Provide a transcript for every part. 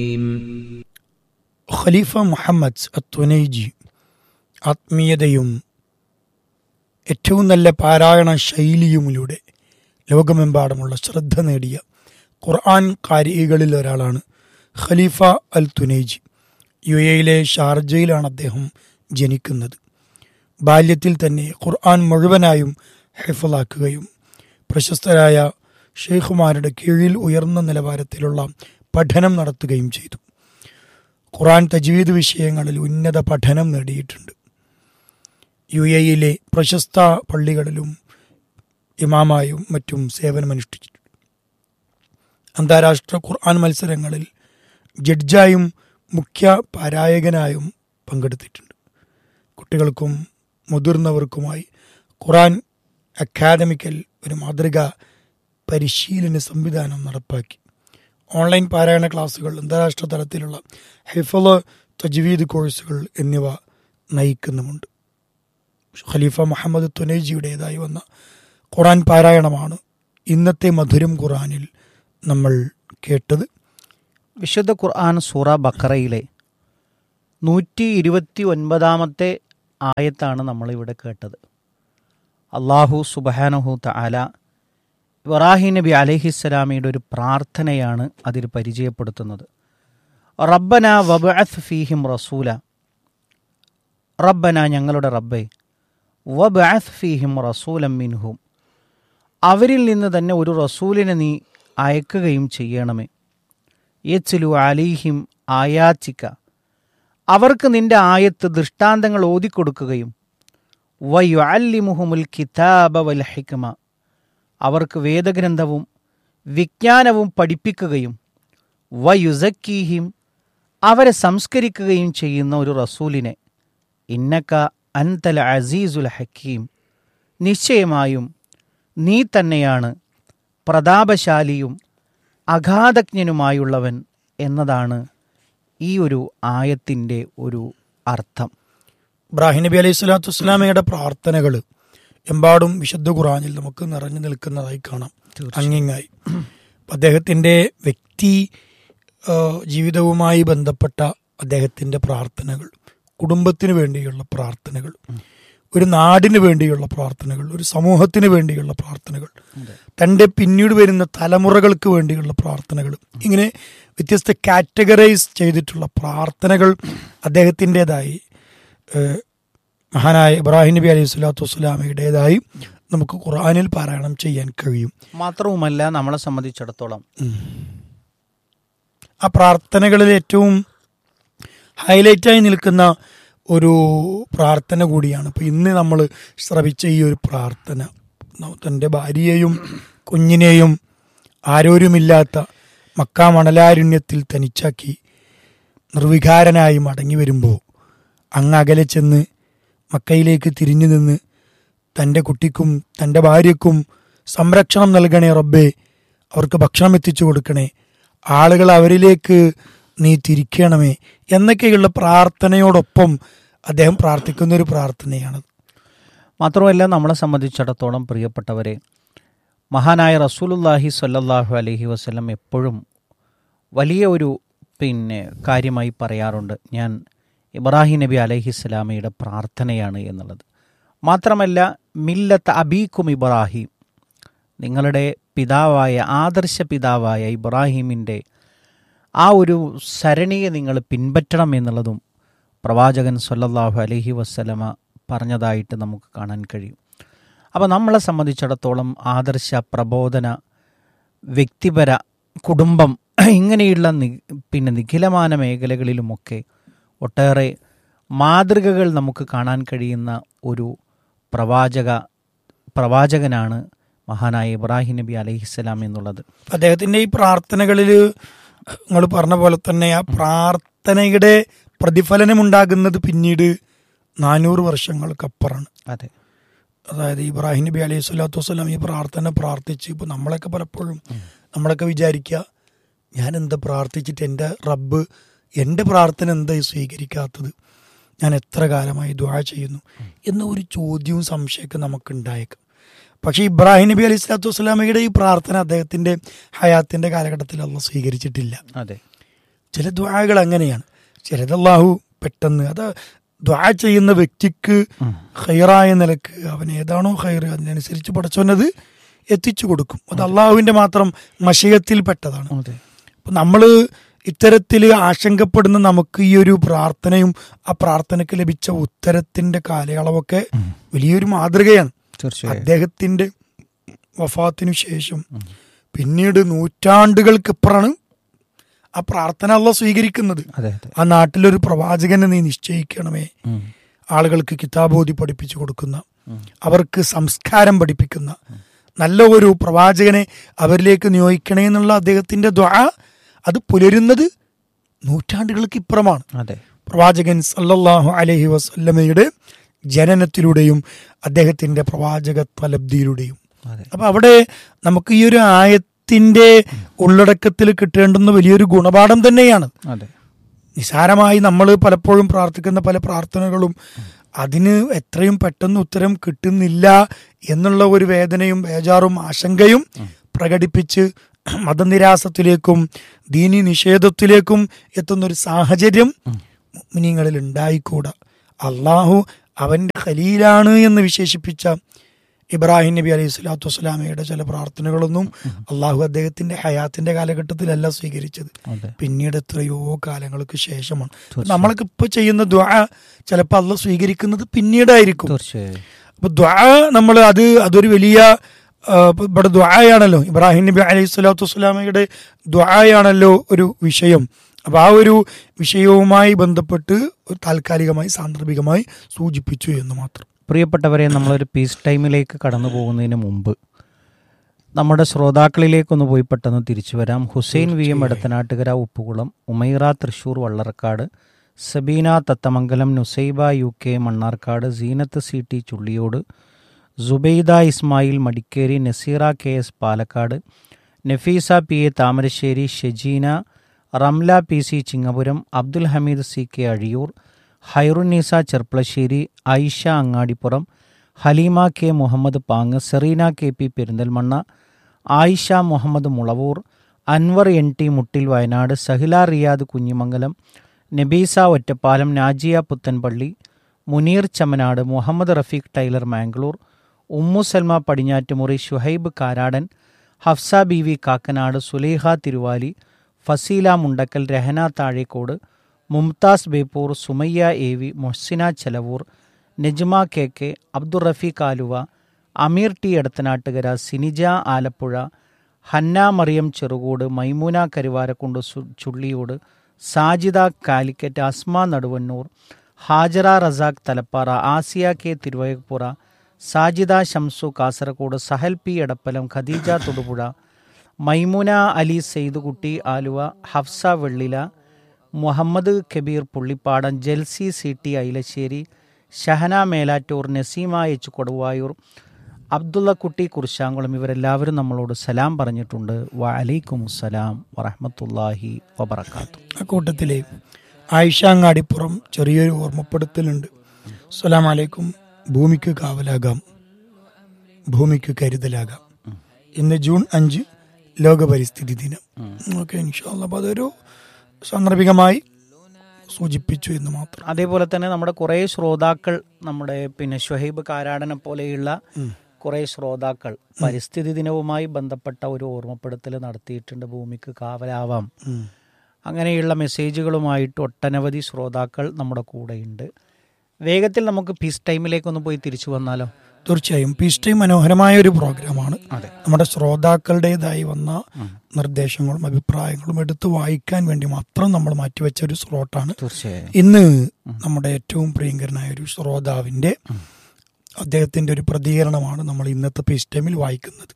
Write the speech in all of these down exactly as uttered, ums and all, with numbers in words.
ഖലീഫ മുഹമ്മദ് അത്തുനൈജി ആത്മീയതയും ഏറ്റവും നല്ല പാരായണ ശൈലിയുമിലൂടെ ലോകമെമ്പാടുമുള്ള ശ്രദ്ധ നേടിയ ഖുർആൻ ഖാരികളിൽ ഒരാളാണ് ഖലീഫ അൽ തുനൈജി. യു എയിലെ ഷാർജയിലാണ് അദ്ദേഹം ജനിക്കുന്നത്. ബാല്യത്തിൽ തന്നെ ഖുർആൻ മുഴുവനായും ഹിഫ്ളാക്കുകയും പ്രശസ്തരായ ഷെയ്ഖുമാരുടെ കീഴിൽ ഉയർന്ന നിലവാരത്തിലുള്ള പഠനം നടത്തുകയും ചെയ്തു. ഖുർആൻ തജ്വീദ് വിഷയങ്ങളിൽ ഉന്നത പഠനം നേടിയിട്ടുണ്ട്. യു എയിലെ പ്രശസ്ത പള്ളികളിലും ഇമാമായും മറ്റും സേവനമനുഷ്ഠിച്ചിട്ടുണ്ട്. അന്താരാഷ്ട്ര ഖുർആൻ മത്സരങ്ങളിൽ ജഡ്ജായും മുഖ്യ പാരായകനായും പങ്കെടുത്തിട്ടുണ്ട്. കുട്ടികൾക്കും മുതിർന്നവർക്കുമായി ഖുർആൻ അക്കാദമിക്കൽ ഒരു മാതൃകാ പരിശീലന സംവിധാനം നടപ്പാക്കി. ഓൺലൈൻ പാരായണ ക്ലാസുകൾ, അന്താരാഷ്ട്ര തലത്തിലുള്ള ഹിഫ്ള്, തജ്വീദ് കോഴ്സുകൾ എന്നിവ നയിക്കുന്നുമുണ്ട്. ഖലീഫ മുഹമ്മദ് തുനൈജിയുടേതായി വന്ന ഖുർആൻ പാരായണമാണ് ഇന്നത്തെ മധുരം ഖുർആനിൽ നമ്മൾ കേട്ടത്. വിശുദ്ധ ഖുർആൻ സൂറ ബഖറയിലെ നൂറ്റി ഇരുപത്തി ഒൻപതാമത്തെ ആയത്താണ് നമ്മളിവിടെ കേട്ടത്. അള്ളാഹു സുബ്ഹാനഹു തആല ഇബ്രാഹിം നബി അലൈഹിസ്സലാമിയുടെ ഒരു പ്രാർത്ഥനയാണ് അതിൽ പരിചയപ്പെടുത്തുന്നത്. റബ്ബന വബഅത്ത് ഫീഹിം റസൂല, റബ്ബന ഞങ്ങളുടെ റബ്ബേ, വബഅത്ത് ഫീഹിം റസൂലൻ മിൻഹും, അവരിൽ നിന്ന് തന്നെ ഒരു റസൂലിനെ നീ അയക്കുകയും ചെയ്യണമേ. യത്ലു അലൈഹിം ആയാത്തിക, അവർക്ക് നിന്റെ ആയത്ത് ദൃഷ്ടാന്തങ്ങൾ ഓതിക്കൊടുക്കുകയും വയുഅല്ലിമുഹുമുൽ കിതാബ വൽ ഹിക്മ, അവർക്ക് വേദഗ്രന്ഥവും വിജ്ഞാനവും പഠിപ്പിക്കുകയും വയുസക്കീഹിം, അവരെ സംസ്കരിക്കുകയും ചെയ്യുന്ന ഒരു റസൂലിനെ. ഇന്നക അൻതൽ അസീസുൽ ഹക്കീം, നിശ്ചയമായും നീ തന്നെയാണ് പ്രതാപശാലിയും അഗാധജ്ഞനുമായുള്ളവൻ എന്നതാണ് ഈ ഒരു ആയത്തിൻ്റെ ഒരു അർത്ഥം. ഇബ്രാഹിം നബി അലൈഹി സ്വലാത്തു വസ്സലാമയുടെ പ്രാർത്ഥനകൾ എമ്പാടും വിശുദ്ധ ഖുർആനിൽ നമുക്ക് നിറഞ്ഞു നിൽക്കുന്നതായി കാണാം. അങ്ങിങ്ങായി അദ്ദേഹത്തിൻ്റെ വ്യക്തി ജീവിതവുമായി ബന്ധപ്പെട്ട അദ്ദേഹത്തിൻ്റെ പ്രാർത്ഥനകൾ, കുടുംബത്തിന് വേണ്ടിയുള്ള പ്രാർത്ഥനകൾ, ഒരു നാടിന് വേണ്ടിയുള്ള പ്രാർത്ഥനകൾ, ഒരു സമൂഹത്തിന് വേണ്ടിയുള്ള പ്രാർത്ഥനകൾ, തൻ്റെ പിന്നീട് വരുന്ന തലമുറകൾക്ക് വേണ്ടിയുള്ള പ്രാർത്ഥനകൾ, ഇങ്ങനെ വ്യത്യസ്ത കാറ്റഗറൈസ് ചെയ്തിട്ടുള്ള പ്രാർത്ഥനകൾ അദ്ദേഹത്തിൻ്റെതായി മഹാനായ ഇബ്രാഹിം നബി അലൈഹി സ്വലാത്തു വസ്സലാമയുടേതായി നമുക്ക് ഖുർആനിൽ പാരായണം ചെയ്യാൻ കഴിയും. മാത്രവുമല്ല, നമ്മളെ സംബന്ധിച്ചിടത്തോളം ആ പ്രാർത്ഥനകളിൽ ഏറ്റവും ഹൈലൈറ്റായി നിൽക്കുന്ന ഒരു പ്രാർത്ഥന കൂടിയാണ് ഇപ്പോൾ ഇന്ന് നമ്മൾ ശ്രവിച്ച ഈ ഒരു പ്രാർത്ഥന. തൻ്റെ ഭാര്യയെയും കുഞ്ഞിനെയും ആരോരുമില്ലാത്ത മക്ക മണലാരുണ്യത്തിൽ തനിച്ചാക്കി നിർവികാരനായി മടങ്ങി വരുമ്പോൾ അങ്ങ് അകലെ ചെന്ന് മക്കയിലേക്ക് തിരിഞ്ഞു നിന്ന് തൻ്റെ കുട്ടിക്കും തൻ്റെ ഭാര്യയ്ക്കും സംരക്ഷണം നൽകണേ റബ്ബേ, അവർക്ക് ഭക്ഷണം എത്തിച്ചു കൊടുക്കണേ, ആളുകൾ അവരിലേക്ക് നീ തിരിക്കണമേ എന്നൊക്കെയുള്ള പ്രാർത്ഥനയോടൊപ്പം അദ്ദേഹം പ്രാർത്ഥിക്കുന്ന ഒരു പ്രാർത്ഥനയാണ്. മാത്രമല്ല, നമ്മളെ സംബന്ധിച്ചിടത്തോളം പ്രിയപ്പെട്ടവരെ, മഹാനായ റസൂലുള്ളാഹി സ്വല്ലല്ലാഹു അലൈഹി വസല്ലം എപ്പോഴും വലിയ ഒരു പിന്നെ കാര്യമായി പറയാറുണ്ട്, ഞാൻ ഇബ്രാഹിം നബി അലൈഹിസ്സലാമയുടെ പ്രാർത്ഥനയാണ് എന്നുള്ളത്. മാത്രമല്ല, മില്ലത്ത് അബീക്കും ഇബ്രാഹിം, നിങ്ങളുടെ പിതാവായ ആദർശ പിതാവായ ഇബ്രാഹിമിൻ്റെ ആ ഒരു സരണിയെ നിങ്ങൾ പിൻപറ്റണം എന്നുള്ളതും പ്രവാചകൻ സ്വല്ലല്ലാഹു അലൈഹി വസല്ലമ പറഞ്ഞതായിട്ട് നമുക്ക് കാണാൻ കഴിയും. അപ്പോൾ നമ്മളെ സംബന്ധിച്ചിടത്തോളം ആദർശ പ്രബോധന, വ്യക്തിപര, കുടുംബം, ഇങ്ങനെയുള്ള നി പിന്നെ നിഖിലമാന മേഖലകളിലുമൊക്കെ ഒട്ടേറെ മാതൃകകൾ നമുക്ക് കാണാൻ കഴിയുന്ന ഒരു പ്രവാചക പ്രവാചകനാണ് മഹാനായ ഇബ്രാഹിം നബി അലൈഹിസ്സലാം എന്നുള്ളത്. അദ്ദേഹത്തിൻ്റെ ഈ പ്രാർത്ഥനകളിൽ നിങ്ങൾ പറഞ്ഞ പോലെ തന്നെ ആ പ്രാർത്ഥനയുടെ പ്രതിഫലനമുണ്ടാകുന്നത് പിന്നീട് നാനൂറ് വർഷങ്ങൾക്കപ്പുറമാണ്. അതെ, അതായത് ഇബ്രാഹിം നബി അലൈഹി സ്വലാത്തു വസ്സലാം ഈ പ്രാർത്ഥന പ്രാർത്ഥിച്ച് ഇപ്പോൾ നമ്മളൊക്കെ പലപ്പോഴും നമ്മളൊക്കെ വിചാരിക്കുക, ഞാൻ എന്താ പ്രാർത്ഥിച്ചിട്ട് എൻ്റെ റബ്ബ് എൻ്റെ പ്രാർത്ഥന എന്താ സ്വീകരിക്കാത്തത്, ഞാൻ എത്ര കാലമായി ദുആ ചെയ്യുന്നു എന്ന ഒരു ചോദ്യവും സംശയമൊക്കെ നമുക്കുണ്ടായേക്കും. പക്ഷേ ഇബ്രാഹിം നബി അലൈഹി സ്വലാത്തു വസ്സലാമയുടെ ഈ പ്രാർത്ഥന അദ്ദേഹത്തിൻ്റെ ഹയാത്തിൻ്റെ കാലഘട്ടത്തിൽ അള്ളാഹ് സ്വീകരിച്ചിട്ടില്ല. അതെ, ചില ദ്വാകൾ അങ്ങനെയാണ്. ചിലത് അള്ളാഹു പെട്ടെന്ന് അത് ദ്വാ ചെയ്യുന്ന വ്യക്തിക്ക് ഖൈറായ നിലക്ക് അവൻ ഏതാണോ ഖൈർ അതിനനുസരിച്ച് പടച്ചവനത് എത്തിച്ചു കൊടുക്കും. അത് അള്ളാഹുവിൻ്റെ മാത്രം മശയത്തിൽ പെട്ടതാണ്. അപ്പം നമ്മൾ ഇത്തരത്തിൽ ആശങ്കപ്പെടുന്ന നമുക്ക് ഈ ഒരു പ്രാർത്ഥനയും ആ പ്രാർത്ഥനയ്ക്ക് ലഭിച്ച ഉത്തരത്തിന്റെ കാലയളവൊക്കെ വലിയൊരു മാതൃകയാണ്. അദ്ദേഹത്തിന്റെ വഫാത്തിനു ശേഷം പിന്നീട് നൂറ്റാണ്ടുകൾക്കിപ്പുറമാണ് ആ പ്രാർത്ഥന അള്ളാഹ് സ്വീകരിക്കുന്നത്. ആ നാട്ടിലൊരു പ്രവാചകനെ നീ നിശ്ചയിക്കണമേ, ആളുകൾക്ക് കിതാബോധി പഠിപ്പിച്ചു കൊടുക്കുന്ന, അവർക്ക് സംസ്കാരം പഠിപ്പിക്കുന്ന നല്ല ഒരു പ്രവാചകനെ അവരിലേക്ക് നിയോഗിക്കണേ എന്നുള്ള അദ്ദേഹത്തിന്റെ ദുആ അത് പുലരുന്നത് നൂറ്റാണ്ടുകൾക്ക് ഇപ്പുറമാണ്. പ്രവാചകൻ സല്ലല്ലാഹു അലൈഹി വസല്ലമയുടെ ജനനത്തിലൂടെയും അദ്ദേഹത്തിന്റെ പ്രവാചകത്വലബ്ധിയിലൂടെയും. അപ്പൊ അവിടെ നമുക്ക് ഈ ഒരു ആയത്തിന്റെ ഉള്ളടക്കത്തിൽ കിട്ടേണ്ടുന്ന വലിയൊരു ഗുണപാഠം തന്നെയാണ്. നിസാരമായി നമ്മൾ പലപ്പോഴും പ്രാർത്ഥിക്കുന്ന പല പ്രാർത്ഥനകളും അതിന് എത്രയും പെട്ടെന്ന് ഉത്തരം കിട്ടുന്നില്ല എന്നുള്ള ഒരു വേദനയും ബേജാറും ആശങ്കയും പ്രകടിപ്പിച്ച് മതനിരാസത്തിലേക്കും ദീനി നിഷേധത്തിലേക്കും എത്തുന്നൊരു സാഹചര്യം മുഅ്മിനീങ്ങളിൽ ഉണ്ടായിക്കൂടാ. അള്ളാഹു അവന്റെ ഖലീലാണ് എന്ന് വിശേഷിപ്പിച്ച ഇബ്രാഹിം നബി അലൈഹി സ്വലാത്തു വസ്സലാമയുടെ ചില പ്രാർത്ഥനകളൊന്നും അള്ളാഹു അദ്ദേഹത്തിന്റെ ഹയാത്തിന്റെ കാലഘട്ടത്തിലല്ല സ്വീകരിച്ചത്, പിന്നീട് എത്രയോ കാലങ്ങൾക്ക് ശേഷമാണ്. നമ്മളൊക്കെ ഇപ്പൊ ചെയ്യുന്ന ദുആ ചിലപ്പോൾ അള്ളാഹ് സ്വീകരിക്കുന്നത് പിന്നീടായിരിക്കും. അപ്പൊ ദുആ നമ്മൾ അത് അതൊരു വലിയ ഇവിടെ ദുആയാണല്ലോ, ഇബ്രാഹിം നബി അലൈഹി സ്വലാത്തു വസ്സലാമയുടെ ദുആയാണല്ലോ ഒരു വിഷയം. അപ്പൊ ആ ഒരു വിഷയവുമായി ബന്ധപ്പെട്ട് താൽക്കാലികമായി സാന്ദർഭികമായി സൂചിപ്പിച്ചു എന്ന് മാത്രം. പ്രിയപ്പെട്ടവരെ, നമ്മളൊരു പീസ് ടൈമിലേക്ക് കടന്നു പോകുന്നതിന് മുമ്പ് നമ്മുടെ ശ്രോതാക്കളിലേക്കൊന്ന് പോയി പെട്ടെന്ന് തിരിച്ചു വരാം. Hussain V M Edathanattukara Uppukulam, Umaira Thrissur Vallarakkad, Sabeena Thathamangalam, Nusaiba U K Mannarkkad, Zeenath C T Chulliyode, Subaida Ismail Madikeri, Naseera K S Palakkad, Nafeesa P A Thamarassery, Shejeena, Ramla P C Chingapuram, Abdul Hameed C K Azhiyur, Hairunnisa Cherpulassery, Aisha Angadipuram, Haleema K Muhammad പാങ്, Serena K P Perinthalmanna, Ayisha Muhammad Mulavoor, Anwar N T Muttil Wayanad, Sahila Riyadh Kunhimangalam, Nabeesa Ottapalam, Najiya Puthanpally, Muneer Chemnad, Muhammad Rafeeq Taylor Mangalore, Umm Salma Padinjattumuri, Shuhaib Karadan, Hafsa B V Kakkanad, Sulaiha Thiruvali, Faseela Mundakkal, Rahana Thazhekode, Mumtaz Beypore, Sumayya A V, Mohsina Chelavoor, Najma K K, Abdul Rafeeq Aluva, Ameer T Edathanattukara, Sinija Alappuzha, Hannah Mariyam Cherukode, Maimoona Karuvarakundu Chulliyode, Sajida Calicut, Asma Naduvannur, Hajara Razak Thalappara, Asiya K തിരുവയപ്പുറ, Sajida Shamsu Kasaragod, Sahal P Edappalam, Khadija Thodupuzha, Maimuna Ali സെയ്തുകുട്ടി Aluva, Hafsa Vellila, Muhammad Kabir പുള്ളിപ്പാടൻ, ജൽസി C T ഐലശ്ശേരി, Shahana Melattur, Naseema H Koduvayur, Abdullakutty കുർശാങ്കുളം, ഇവരെല്ലാവരും നമ്മളോട് സലാം പറഞ്ഞിട്ടുണ്ട്. വഅലൈക്കും അസ്സലാം വറഹ്മത്തുള്ളാഹി വബറകാതുഹു. ആ കൂട്ടത്തിലെ ആയിഷ അങ്ങാടിപ്പുറം ചെറിയൊരു ഓർമ്മപ്പെടുത്തലുണ്ട്. അസ്സലാമു അലൈക്കും. ഭൂമിക്ക് കാവലാകാം, ഭൂമിക്ക് കരുതലാകാം. ഇന്ന് ജൂൺ അഞ്ച് ലോക പരിസ്ഥിതി ദിനം. ഓക്കെ, ഇൻഷാ അല്ലാഹ്. അപ്പോൾ അതൊരു സാന്ദർഭികമായി സൂചിപ്പിച്ചു എന്ന് മാത്രം. അതേപോലെ തന്നെ നമ്മുടെ കുറേ ശ്രോതാക്കൾ, നമ്മുടെ പിന്നെ ഷുഹൈബ് കാരാടനെ പോലെയുള്ള കുറേ ശ്രോതാക്കൾ പരിസ്ഥിതി ദിനവുമായി ബന്ധപ്പെട്ട ഒരു ഓർമ്മപ്പെടുത്തൽ നടത്തിയിട്ടുണ്ട്. ഭൂമിക്ക് കാവലാവാം, അങ്ങനെയുള്ള മെസ്സേജുകളുമായിട്ട് ഒട്ടനവധി ശ്രോതാക്കൾ നമ്മുടെ കൂടെയുണ്ട്. വേഗത്തിൽ നമുക്ക് പീസ് ടൈമിലേക്കൊന്ന് പോയി തിരിച്ചു വന്നാലോ? തീർച്ചയായും. പീസ് ടൈം മനോഹരമായ ഒരു പ്രോഗ്രാമാണ്. നമ്മുടെ ശ്രോതാക്കളുടേതായി വന്ന നിർദ്ദേശങ്ങളും അഭിപ്രായങ്ങളും എടുത്ത് വായിക്കാൻ വേണ്ടി മാത്രം നമ്മൾ മാറ്റിവെച്ച ഒരു സ്ലോട്ടാണ്. ഇന്ന് നമ്മുടെ ഏറ്റവും പ്രിയങ്കരനായ ഒരു ശ്രോതാവിന്റെ അദ്ദേഹത്തിന്റെ ഒരു പ്രതികരണമാണ് നമ്മൾ ഇന്നത്തെ പീസ് ടൈമിൽ വായിക്കുന്നത്.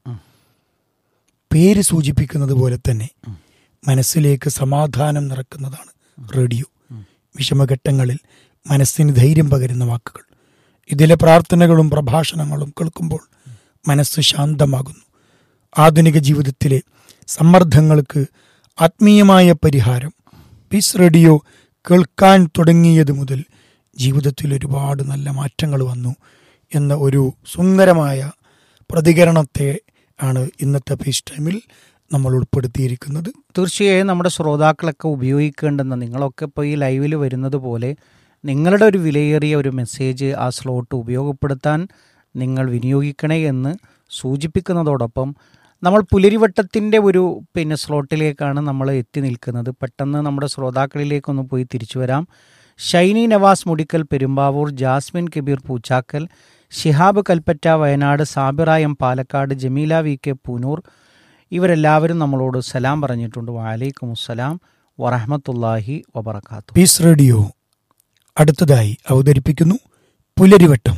പേര് സൂചിപ്പിക്കുന്നത് പോലെ തന്നെ മനസ്സിലേക്ക് സമാധാനം നിറക്കുന്നതാണ് റേഡിയോ. വിഷമഘട്ടങ്ങളിൽ മനസ്സിന് ധൈര്യം പകരുന്ന വാക്കുകൾ. ഇതിലെ പ്രാർത്ഥനകളും പ്രഭാഷണങ്ങളും കേൾക്കുമ്പോൾ മനസ്സ് ശാന്തമാകുന്നു. ആധുനിക ജീവിതത്തിലെ സമ്മർദ്ദങ്ങൾക്ക് ആത്മീയമായ പരിഹാരം. പീസ് റേഡിയോ കേൾക്കാൻ തുടങ്ങിയത് മുതൽ ജീവിതത്തിൽ ഒരുപാട് നല്ല മാറ്റങ്ങൾ വന്നു എന്ന ഒരു സുന്ദരമായ പ്രതികരണത്തെ ആണ് ഇന്നത്തെ പീസ് ടൈമിൽ നമ്മൾ ഉൾപ്പെടുത്തിയിരിക്കുന്നത്. തീർച്ചയായും നമ്മുടെ ശ്രോതാക്കളൊക്കെ ഉപയോഗിക്കേണ്ടെന്ന്, നിങ്ങളൊക്കെ ഇപ്പോൾ ഈ ലൈവിൽ വരുന്നത് പോലെ നിങ്ങളുടെ ഒരു വിലയേറിയ ഒരു മെസ്സേജ് ആ സ്ലോട്ട് ഉപയോഗപ്പെടുത്താൻ നിങ്ങൾ വിനിയോഗിക്കണേ എന്ന് സൂചിപ്പിക്കുന്നതോടൊപ്പം നമ്മൾ പുലരിവട്ടത്തിൻ്റെ ഒരു പിന്നെ സ്ലോട്ടിലേക്കാണ് നമ്മൾ എത്തി നിൽക്കുന്നത്. പെട്ടെന്ന് നമ്മുടെ ശ്രോതാക്കളിലേക്കൊന്ന് പോയി തിരിച്ചു വരാം. Shiny Nawaz Mudikkal Perumbavoor, Jasmine Kabir Poochakkal, Shihab Kalpetta Wayanad, Sabira M Palakkad, Jameela V K Poonoor, ഇവരെല്ലാവരും നമ്മളോട് സലാം പറഞ്ഞിട്ടുണ്ട്. വഅലൈക്കും അസ്സലാം വറഹ്മത്തുള്ളാഹി വബറകാതുഹു. പീസ് റേഡിയോ അടുത്തതായി അവതരിപ്പിക്കുന്നു പുലരിവട്ടം.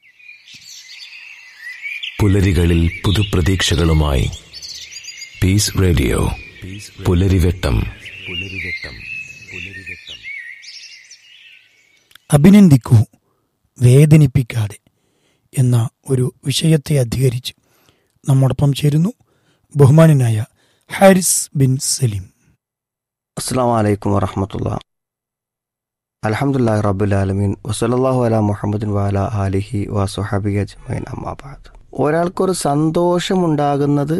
പുലരികളിൽ പുതുപ്രതീക്ഷകളുമായി പീസ് റേഡിയോ പുലരിവട്ടം. പുലരിവട്ടം പുലരിവട്ടം അഭിനന്ദിക്കൂ വേദനിപ്പിക്കാതെ എന്ന ഒരു വിഷയത്തെ അധികരിച്ച് നമ്മോടൊപ്പം ചേരുന്നു ബഹുമാനനായ ഹാരിസ് ബിൻ സലീം. അസ്സലാമു അലൈക്കും വറഹ്മത്തുള്ളാഹി. അൽഹംദുലില്ലാഹി റബ്ബിൽ ആലമീൻ വസല്ലല്ലാഹു അലാ മുഹമ്മദിൻ വഅലാ ആലിഹി വസ്വഹബിഹി അജ്മഈൻ. അമ്മാ ബഅദ്. ഒരാൾക്കൊരു സന്തോഷമുണ്ടാകുന്നത്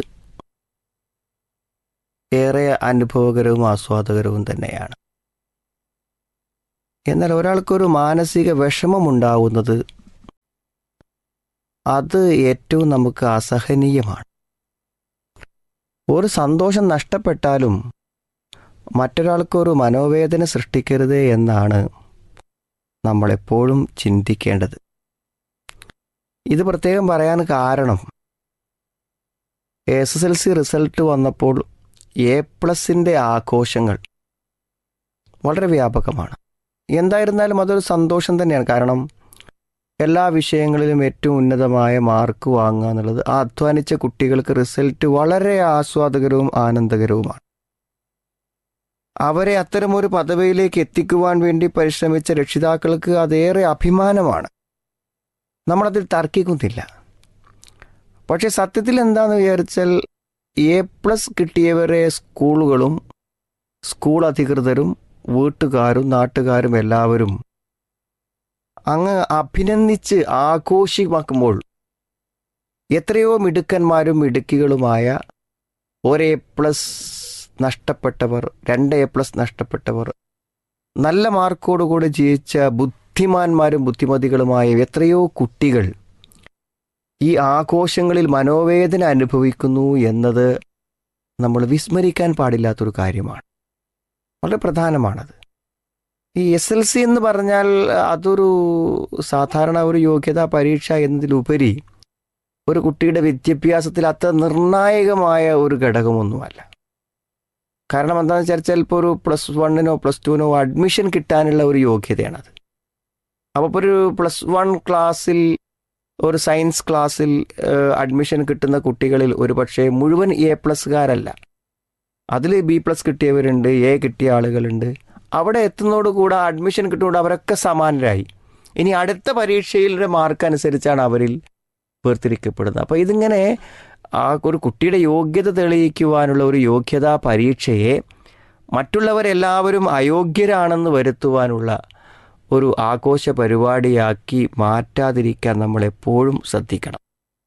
ഏറെ അനുഭവകരവും ആസ്വാദകരവും തന്നെയാണ്. എന്നാൽ ഒരാൾക്കൊരു മാനസിക വിഷമമുണ്ടാവുന്നത് അത് ഏറ്റവും നമുക്ക് അസഹനീയമാണ്. ഒരു സന്തോഷം നഷ്ടപ്പെട്ടാലും മറ്റൊരാൾക്കൊരു മനോവേദന സൃഷ്ടിക്കരുത് എന്നാണ് നമ്മളെപ്പോഴും ചിന്തിക്കേണ്ടത്. ഇത് പ്രത്യേകം പറയാൻ കാരണം, S S L C result വന്നപ്പോൾ എ പ്ലസിൻ്റെ ആഘോഷങ്ങൾ വളരെ വ്യാപകമാണ്. എന്തായിരുന്നാലും അതൊരു സന്തോഷം തന്നെയാണ്. കാരണം എല്ലാ വിഷയങ്ങളിലും ഏറ്റവും ഉന്നതമായ മാർക്ക് വാങ്ങുക എന്നുള്ളത് ആ അധ്വാനിച്ച കുട്ടികൾക്ക് റിസൾട്ട് വളരെ ആസ്വാദകരവും ആനന്ദകരവുമാണ്. അവരെ അത്തരമൊരു പദവിയിലേക്ക് എത്തിക്കുവാൻ വേണ്ടി പരിശ്രമിച്ച രക്ഷിതാക്കൾക്ക് അതേറെ അഭിമാനമാണ്. നമ്മളതിൽ തർക്കിക്കുന്നില്ല. പക്ഷെ സത്യത്തിൽ എന്താണെന്ന് വിചാരിച്ചാൽ എ പ്ലസ് കിട്ടിയവരെ സ്കൂളുകളും സ്കൂൾ അധികൃതരും വീട്ടുകാരും നാട്ടുകാരും എല്ലാവരും അങ്ങ് അഭിനന്ദിച്ച് ആഘോഷമാക്കുമ്പോൾ എത്രയോ മിടുക്കന്മാരും മിടുക്കികളുമായ ഒരു എ പ്ലസ് നഷ്ടപ്പെട്ടവർ, രണ്ട് എ പ്ലസ് നഷ്ടപ്പെട്ടവർ, നല്ല മാർക്കോടുകൂടി ജയിച്ച ബുദ്ധിമാന്മാരും ബുദ്ധിമതികളുമായ എത്രയോ കുട്ടികൾ ഈ ആഘോഷങ്ങളിൽ മനോവേദന അനുഭവിക്കുന്നു എന്നത് നമ്മൾ വിസ്മരിക്കാൻ പാടില്ലാത്തൊരു കാര്യമാണ്. വളരെ പ്രധാനമാണത്. ഈ എസ് എൽ സി എന്ന് പറഞ്ഞാൽ അതൊരു സാധാരണ ഒരു യോഗ്യതാ പരീക്ഷ എന്നതിലുപരി ഒരു കുട്ടിയുടെ വിദ്യാഭ്യാസത്തിൽ അത്ര നിർണായകമായ ഒരു ഘടകമൊന്നുമല്ല. കാരണം എന്താണെന്ന് വെച്ചാൽ ചിലപ്പോൾ ഒരു പ്ലസ് വണ്ണിനോ പ്ലസ് ടുവിനോ അഡ്മിഷൻ കിട്ടാനുള്ള ഒരു യോഗ്യതയാണത്. അപ്പോൾ ഇപ്പോൾ ഒരു പ്ലസ് വൺ ക്ലാസ്സിൽ, ഒരു സയൻസ് ക്ലാസ്സിൽ അഡ്മിഷൻ കിട്ടുന്ന കുട്ടികളിൽ ഒരു പക്ഷേ മുഴുവൻ എ പ്ലസ്സുകാരല്ല. അതിൽ ബി പ്ലസ് കിട്ടിയവരുണ്ട്, എ കിട്ടിയ ആളുകളുണ്ട്. അവിടെ എത്തുന്നതോടുകൂടെ അഡ്മിഷൻ കിട്ടുന്നതോടെ അവരൊക്കെ സമാനരായി. ഇനി അടുത്ത പരീക്ഷയിലെ മാർക്ക് അനുസരിച്ചാണ് അവരിൽ വേർതിരിക്കപ്പെടുന്നത്. അപ്പോൾ ഇതിങ്ങനെ ആ ഒരു കുട്ടിയുടെ യോഗ്യത തെളിയിക്കുവാനുള്ള ഒരു യോഗ്യതാ പരീക്ഷയെ മറ്റുള്ളവരെല്ലാവരും അയോഗ്യരാണെന്ന് വരുത്തുവാനുള്ള ഒരു ആഘോഷ പരിപാടിയാക്കി മാറ്റാതിരിക്കാൻ നമ്മളെപ്പോഴും ശ്രദ്ധിക്കണം.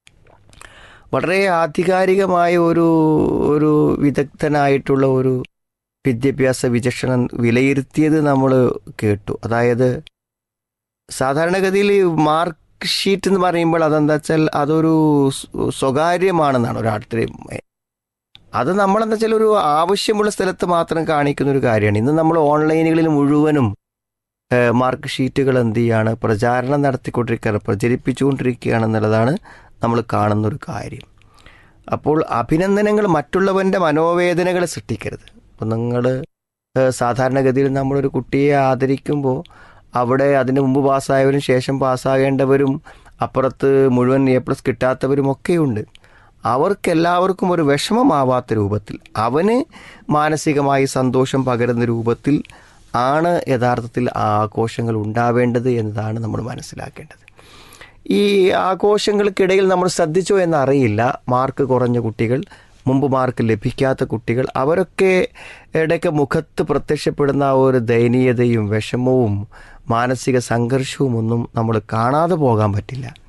വളരെ ആധികാരികമായ ഒരു ഒരു വിദഗ്ധനായിട്ടുള്ള ഒരു വിദ്യാഭ്യാസ വിചക്ഷണൻ വിലയിരുത്തിയത് നമ്മൾ കേട്ടു. അതായത് സാധാരണഗതിയിൽ മാർക്ക് ഷീറ്റ് എന്ന് പറയുമ്പോൾ അതെന്താ വെച്ചാൽ അതൊരു സ്വകാര്യമാണെന്നാണ് ഒരാളുടെ. അത് നമ്മളെന്താ വെച്ചാൽ ഒരു ആവശ്യമുള്ള സ്ഥലത്ത് മാത്രം കാണിക്കുന്ന ഒരു കാര്യമാണ്. ഇന്ന് നമ്മൾ ഓൺലൈനുകളിൽ മുഴുവനും മാർക്ക് ഷീറ്റുകൾ എന്ത് ചെയ്യാണ്, പ്രചാരണം നടത്തിക്കൊണ്ടിരിക്കുകയാണ്, പ്രചരിപ്പിച്ചുകൊണ്ടിരിക്കുകയാണെന്നുള്ളതാണ് നമ്മൾ കാണുന്നൊരു കാര്യം. അപ്പോൾ അഭിനന്ദനങ്ങൾ മറ്റുള്ളവൻ്റെ മനോവേദനകൾ സൃഷ്ടിക്കരുത്. അപ്പോൾ നിങ്ങൾ സാധാരണഗതിയിൽ നമ്മളൊരു കുട്ടിയെ ആദരിക്കുമ്പോൾ അവിടെ അതിന് മുമ്പ് പാസ്സായവരും ശേഷം പാസ്സാകേണ്ടവരും അപ്പുറത്ത് മുഴുവൻ എ പ്ലസ് കിട്ടാത്തവരും ഒക്കെയുണ്ട്. അവർക്കെല്ലാവർക്കും ഒരു വിഷമമാവാത്ത രൂപത്തിൽ, അവന് മാനസികമായി സന്തോഷം പകരുന്ന രൂപത്തിൽ ആണ് യഥാർത്ഥത്തിൽ ആഘോഷങ്ങൾ ഉണ്ടാവേണ്ടത് എന്നതാണ് നമ്മൾ മനസ്സിലാക്കേണ്ടത്. ഈ ആഘോഷങ്ങൾക്കിടയിൽ നമ്മൾ ശ്രദ്ധിച്ചോ എന്നറിയില്ല, മാർക്ക് കുറഞ്ഞ കുട്ടികൾ, മുമ്പ് മാർക്ക് ലഭിക്കാത്ത കുട്ടികൾ, അവരൊക്കെ ഇടയ്ക്ക് മുഖത്ത് പ്രത്യക്ഷപ്പെടുന്ന ഒരു ദയനീയതയും വിഷമവും മാനസിക സംഘർഷവും ഒന്നും നമ്മൾ കാണാതെ പോകാൻ പറ്റില്ല.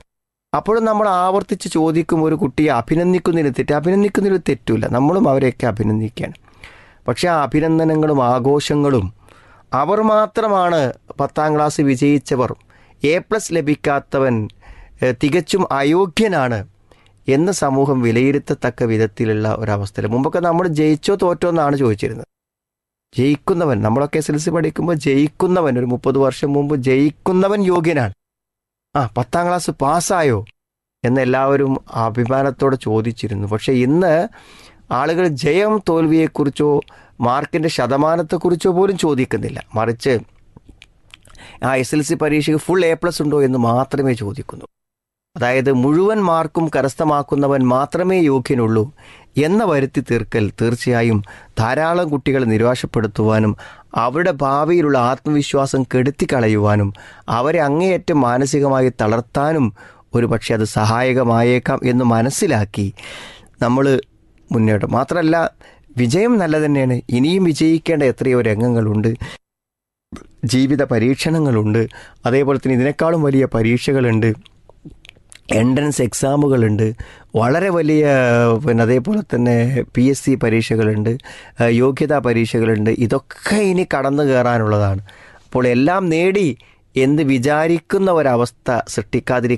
അപ്പോഴും നമ്മൾ ആവർത്തിച്ച് ചോദിക്കും, ഒരു കുട്ടിയെ അഭിനന്ദിക്കുന്നതിന് തെറ്റ്, അഭിനന്ദിക്കുന്നതിന് തെറ്റില്ല, നമ്മളും അവരെയൊക്കെ അഭിനന്ദിക്കുകയാണ്. പക്ഷേ ആ അഭിനന്ദനങ്ങളും ആഘോഷങ്ങളും അവർ മാത്രമാണ് പത്താം ക്ലാസ് വിജയിച്ചവർ, എ പ്ലസ് ലഭിക്കാത്തവൻ തികച്ചും അയോഗ്യനാണ് എന്ന് സമൂഹം വിലയിരുത്തത്തക്ക വിധത്തിലുള്ള ഒരവസ്ഥയിൽ. മുമ്പൊക്കെ നമ്മൾ ജയിച്ചോ തോറ്റോ എന്നാണ് ചോദിച്ചിരുന്നത്. ജയിക്കുന്നവൻ, നമ്മളൊക്കെ എസ് എൽ സി പഠിക്കുമ്പോൾ ജയിക്കുന്നവൻ, ഒരു മുപ്പത് വർഷം മുമ്പ് ജയിക്കുന്നവൻ യോഗ്യനാണ്. ആ പത്താം ക്ലാസ് പാസ്സായോ എന്നെല്ലാവരും അഭിമാനത്തോടെ ചോദിച്ചിരുന്നു. പക്ഷേ ഇന്ന് ആളുകൾ ജയം തോൽവിയെക്കുറിച്ചോ മാർക്കിൻ്റെ ശതമാനത്തെക്കുറിച്ചോ പോലും ചോദിക്കുന്നില്ല. മറിച്ച് ആ എസ് എൽ സി പരീക്ഷയ്ക്ക് ഫുൾ എ പ്ലസ് ഉണ്ടോ എന്ന് മാത്രമേ ചോദിക്കുന്നു. അതായത് മുഴുവൻ മാർക്കും കരസ്ഥമാക്കുന്നവൻ മാത്രമേ യോഗ്യനുള്ളൂ എന്ന വരുത്തി തീർക്കൽ തീർച്ചയായും ധാരാളം കുട്ടികളെ നിരാശപ്പെടുത്തുവാനും അവരുടെ ഭാവിയിലുള്ള ആത്മവിശ്വാസം കെടുത്തിക്കളയുവാനും അവരെ അങ്ങേയറ്റം മാനസികമായി തളർത്താനും ഒരു പക്ഷേ അത് സഹായകമായേക്കാം എന്ന് മനസ്സിലാക്കി നമ്മൾ മുന്നേറും. മാത്രമല്ല, വിജയം നല്ല തന്നെയാണ്. ഇനിയും വിജയിക്കേണ്ട എത്രയോ രംഗങ്ങളുണ്ട്, ജീവിത പരീക്ഷണങ്ങളുണ്ട്, അതേപോലെ തന്നെ ഇതിനേക്കാളും വലിയ പരീക്ഷകളുണ്ട്, എൻട്രൻസ് എക്സാമുകളുണ്ട്, വളരെ വലിയ പിന്നെ അതേപോലെ തന്നെ പി എസ് സി പരീക്ഷകളുണ്ട്, യോഗ്യതാ പരീക്ഷകളുണ്ട്. ഇതൊക്കെ ഇനി കടന്നു കയറാനുള്ളതാണ്. അപ്പോൾ എല്ലാം നേടി എന്ന് വിചാരിക്കുന്ന ഒരവസ്ഥ സൃഷ്ടിക്കാതിരിക്കാൻ